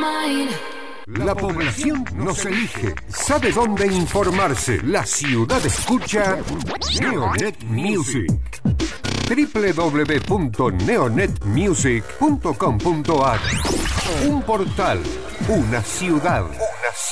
La población nos elige. ¿Sabe dónde informarse? La ciudad escucha Neonet Music. www.neonetmusic.com.ar. Un portal, una ciudad.